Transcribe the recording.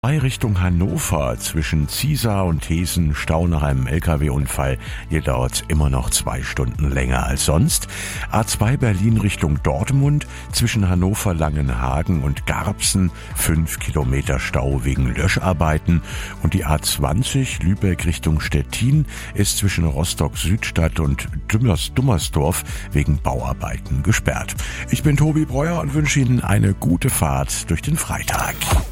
Richtung Hannover zwischen Ziesar und Hesen Stau nach einem LKW-Unfall. Hier dauert es immer noch 2 Stunden länger als sonst. A2 Berlin Richtung Dortmund zwischen Hannover Langenhagen und Garbsen 5 Kilometer Stau wegen Löscharbeiten. Und die A20 Lübeck Richtung Stettin ist zwischen Rostock-Südstadt und Dummersdorf wegen Bauarbeiten gesperrt. Ich bin Tobi Breuer und wünsche Ihnen eine gute Fahrt durch den Freitag.